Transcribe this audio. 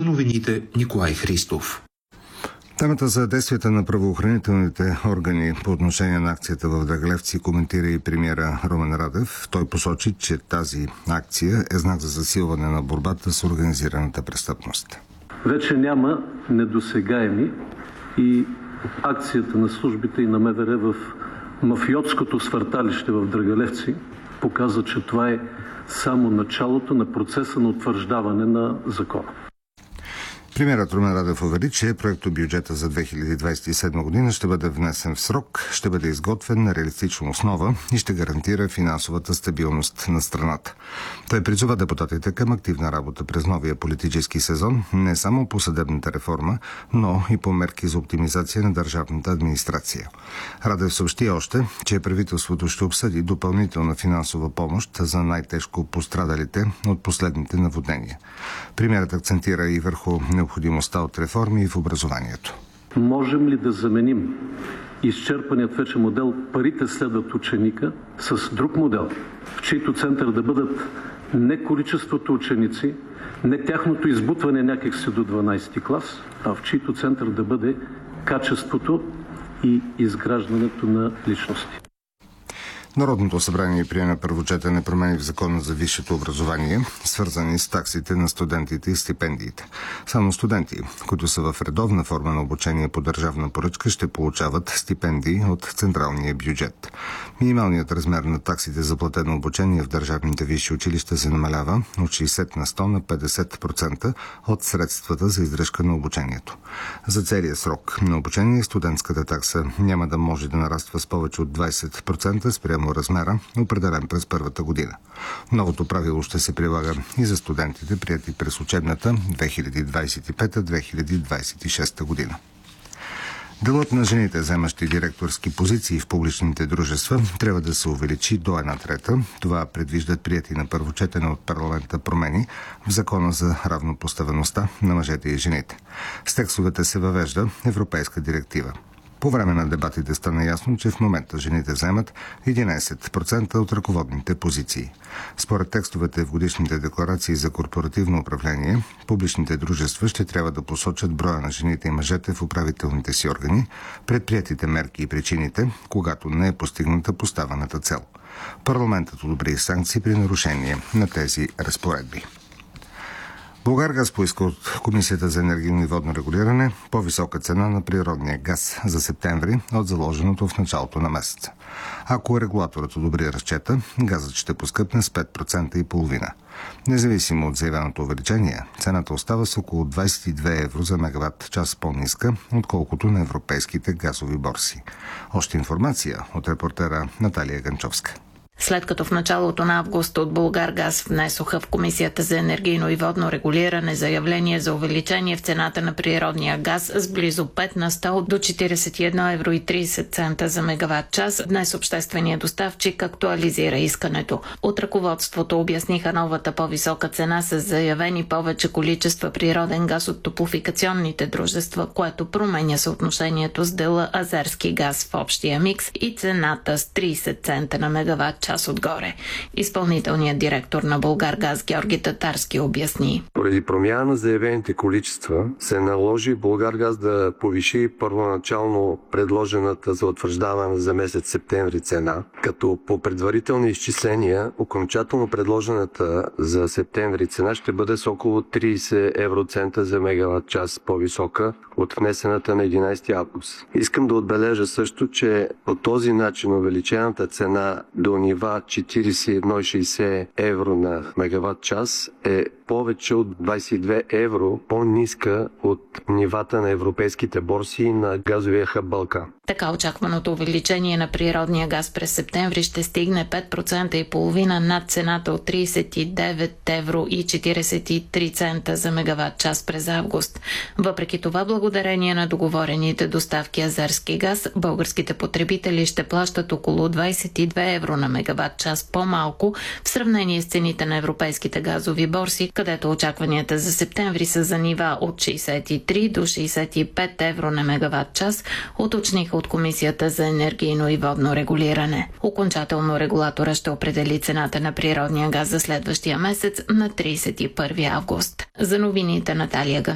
новините Николай Христов. Темата за действията на правоохранителните органи по отношение на акцията в Драгалевци коментира и премиера Румен Радев. Той посочи, че тази акция е знак за засилване на борбата с организираната престъпност. Вече няма недосегаеми и акцията на службите и на МВР в мафиотското свърталище в Драгалевци показа, че това е само началото на процеса на утвърждаване на закона. Премиерът Румен Радев увери, че проектобюджета за 2027 година ще бъде внесен в срок, ще бъде изготвен на реалистична основа и ще гарантира финансовата стабилност на страната. Той призова депутатите към активна работа през новия политически сезон, не само по съдебната реформа, но и по мерки за оптимизация на държавната администрация. Радев съобщи още, че правителството ще обсъди допълнителна финансова помощ за най-тежко пострадалите от последните наводнения. Премиерът акцентира и върху необходимостта от реформи в образованието. Можем ли да заменим изчерпаният вече модел "парите следват ученика" с друг модел, в чийто център да бъдат не количеството ученици, не тяхното избутване някакси до 12 клас, а в чийто център да бъде качеството и изграждането на личности? Народното събрание прие на първо четене промени в Закона за висшето образование, свързани с таксите на студентите и стипендиите. Само студенти, които са в редовна форма на обучение по държавна поръчка, ще получават стипендии от централния бюджет. Минималният размер на таксите за платено обучение в държавните висши училища се намалява от 60 на 100 на 50% от средствата за издръжка на обучението. За целия срок на обучение студентската такса няма да може да нараства с повече от 20% спрямо размера, определен през първата година. Новото правило ще се прилага и за студентите, приети през учебната 2025-2026 година. Делът на жените, заемащи директорски позиции в публичните дружества, трябва да се увеличи до 1/3. Това предвиждат приети на първо четене от парламента промени в Закона за равнопоставеността на мъжете и жените. С текстовете се въвежда европейска директива. По време на дебатите стана ясно, че в момента жените заемат 11% от ръководните позиции. Според текстовете в годишните декларации за корпоративно управление, публичните дружества ще трябва да посочат броя на жените и мъжете в управителните си органи, предприетите мерки и причините, когато не е постигната поставената цел. Парламентът одобри санкции при нарушение на тези разпоредби. Булгаргаз поиска от Комисията за енергийно и водно регулиране по-висока цена на природния газ за септември от заложеното в началото на месеца. Ако регулаторът одобри разчета, газът ще поскъпне с 5,5%. Независимо от заявеното увеличение, цената остава с около 22 евро за мегаватт час по-ниска, отколкото на европейските газови борси. Още информация от репортера Наталия Ганчовска. След като в началото на август от Булгаргаз внесоха в Комисията за енергийно и водно регулиране заявление за увеличение в цената на природния газ с близо 5 на 100 до 41 евро и 30 цента за мегаватт час, днес общественият доставчик актуализира искането. От ръководството обясниха новата по-висока цена с заявени повече количества природен газ от топлофикационните дружества, което променя съотношението с дела азерски газ в общия микс и цената с 30 цента на мегаватт час отгоре. Изпълнителният директор на Булгаргаз Георги Татарски обясни. Поради промяна на заявените количества се наложи Булгаргаз да повиши първоначално предложената за утвърждаване за месец септември цена, като по предварителни изчисления окончателно предложената за септември цена ще бъде с около 30 евроцента за мегаватт час по-висока от внесената на 11 август. Искам да отбележа също, че по този начин увеличената цена до нива 41,60 евро на мегаватт час е повече от 22 евро по-ниска от нивата на европейските борси и на газовия хъб Балкан. Така очакваното увеличение на природния газ през септември ще стигне 5,5% над цената от 39 евро и 43 цента за мегаватт час през август. Въпреки това, благодарение на договорените доставки азерски газ, българските потребители ще плащат около 22 евро на мегаватт час по-малко в сравнение с цените на европейските газови борси, където очакванията за септември са за нива от 63 до 65 евро на мегаватт час, уточниха от Комисията за енергийно и водно регулиране. Окончателно регулатора ще определи цената на природния газ за следващия месец на 31 август. За новините Наталия